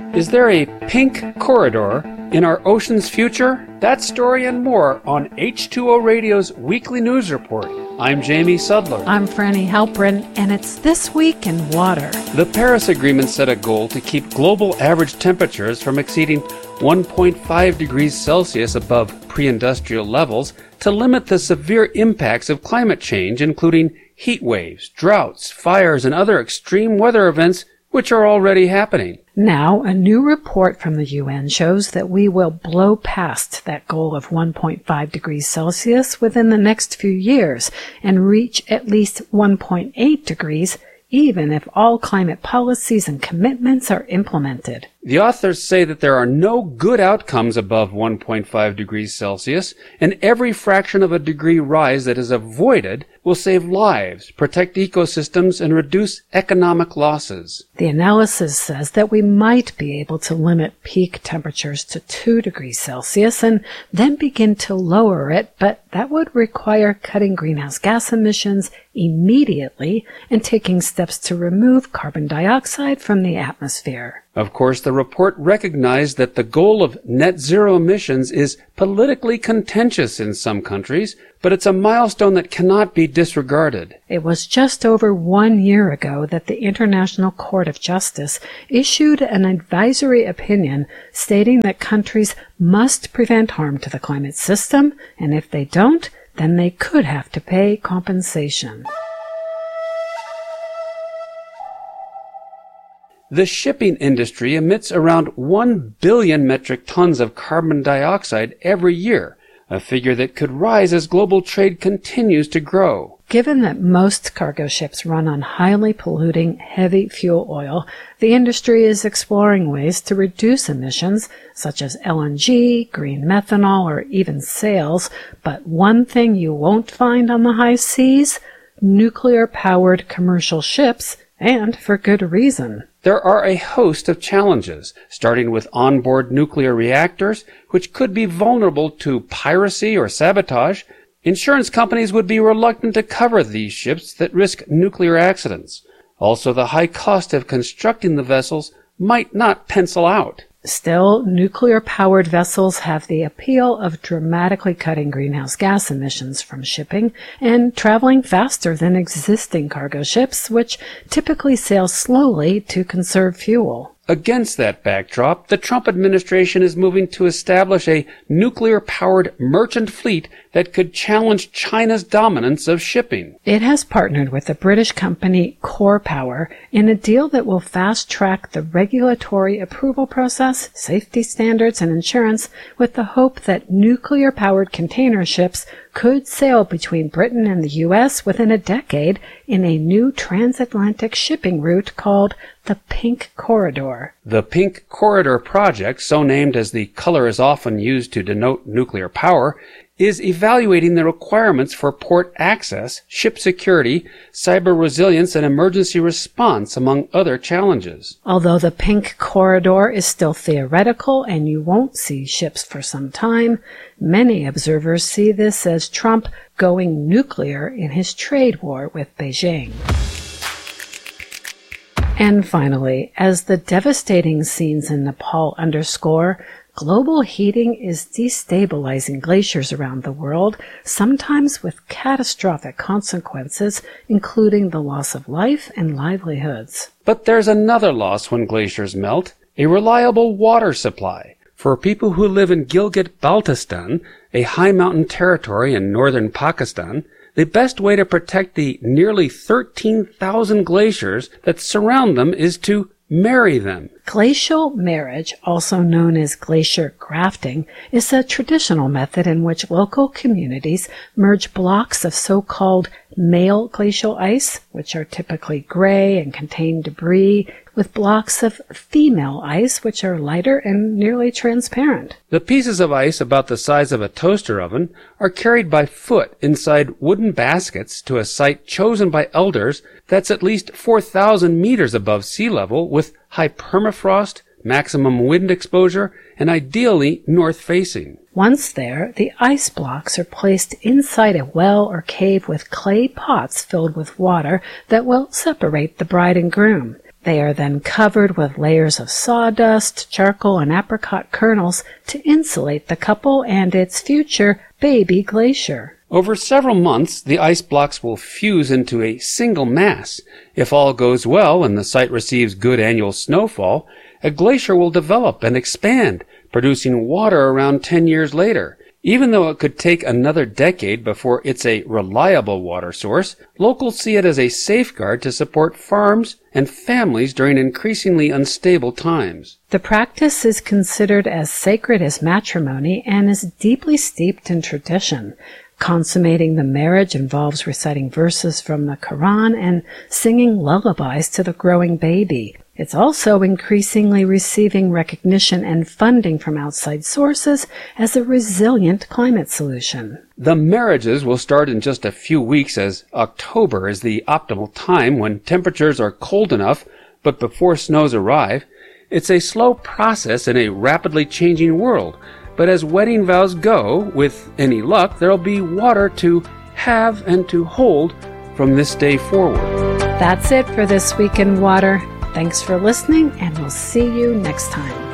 Is there a pink corridor in our ocean's future? That story and more on H2O Radio's weekly news report. I'm Jamie Sudler. I'm Franny Halprin, and it's This Week in Water. The Paris Agreement set a goal to keep global average temperatures from exceeding 1.5 degrees Celsius above pre-industrial levels to limit the severe impacts of climate change, including heat waves, droughts, fires, and other extreme weather events which are already happening. Now, a new report from the UN shows that we will blow past that goal of 1.5 degrees Celsius within the next few years and reach at least 1.8 degrees, even if all climate policies and commitments are implemented. The authors say that there are no good outcomes above 1.5 degrees Celsius, and every fraction of a degree rise that is avoided will save lives, protect ecosystems, and reduce economic losses. The analysis says that we might be able to limit peak temperatures to 2 degrees Celsius and then begin to lower it, but that would require cutting greenhouse gas emissions immediately and taking steps to remove carbon dioxide from the atmosphere. Of course, the report recognized that the goal of net zero emissions is politically contentious in some countries, but it's a milestone that cannot be disregarded. It was just over 1 year ago that the International Court of Justice issued an advisory opinion stating that countries must prevent harm to the climate system, and if they don't, then they could have to pay compensation. The shipping industry emits around 1 billion metric tons of carbon dioxide every year, a figure that could rise as global trade continues to grow. Given that most cargo ships run on highly polluting heavy fuel oil, the industry is exploring ways to reduce emissions, such as LNG, green methanol, or even sails. But one thing you won't find on the high seas? Nuclear-powered commercial ships, and for good reason. There are a host of challenges, starting with onboard nuclear reactors, which could be vulnerable to piracy or sabotage. Insurance companies would be reluctant to cover these ships that risk nuclear accidents. Also, the high cost of constructing the vessels might not pencil out. Still, nuclear-powered vessels have the appeal of dramatically cutting greenhouse gas emissions from shipping and traveling faster than existing cargo ships, which typically sail slowly to conserve fuel. Against that backdrop, the Trump administration is moving to establish a nuclear-powered merchant fleet that could challenge China's dominance of shipping. It has partnered with the British company Core Power in a deal that will fast-track the regulatory approval process, safety standards, and insurance with the hope that nuclear-powered container ships could sail between Britain and the U.S. within a decade in a new transatlantic shipping route called the Pink Corridor. The Pink Corridor project, so named as the color is often used to denote nuclear power, is evaluating the requirements for port access, ship security, cyber resilience, and emergency response, among other challenges. Although the Pink Corridor is still theoretical and you won't see ships for some time, many observers see this as Trump going nuclear in his trade war with Beijing. And finally, as the devastating scenes in Nepal underscore, global heating is destabilizing glaciers around the world, sometimes with catastrophic consequences, including the loss of life and livelihoods. But there's another loss when glaciers melt, a reliable water supply. For people who live in Gilgit-Baltistan, a high mountain territory in northern Pakistan, the best way to protect the nearly 13,000 glaciers that surround them is to marry them. Glacial marriage, also known as glacier grafting, is a traditional method in which local communities merge blocks of so-called male glacial ice, which are typically gray and contain debris, with blocks of female ice, which are lighter and nearly transparent. The pieces of ice about the size of a toaster oven are carried by foot inside wooden baskets to a site chosen by elders that's at least 4,000 meters above sea level, with high permafrost, maximum wind exposure, and ideally north-facing. Once there, the ice blocks are placed inside a well or cave with clay pots filled with water that will separate the bride and groom. They are then covered with layers of sawdust, charcoal, and apricot kernels to insulate the couple and its future baby glacier. Over several months, the ice blocks will fuse into a single mass. If all goes well and the site receives good annual snowfall, a glacier will develop and expand, producing water around 10 years later. Even though it could take another decade before it's a reliable water source, locals see it as a safeguard to support farms and families during increasingly unstable times. The practice is considered as sacred as matrimony and is deeply steeped in tradition. Consummating the marriage involves reciting verses from the Quran and singing lullabies to the growing baby. It's also increasingly receiving recognition and funding from outside sources as a resilient climate solution. The marriages will start in just a few weeks, as October is the optimal time when temperatures are cold enough, but before snows arrive. It's a slow process in a rapidly changing world, but as wedding vows go, with any luck, there'll be water to have and to hold from this day forward. That's it for This Week in Water. Thanks for listening, and we'll see you next time.